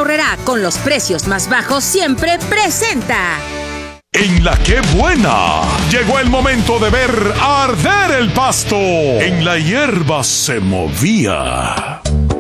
Aurrerá, con los precios más bajos siempre, presenta... En La Qué Buena, llegó el momento de ver arder el pasto. En la hierba se movía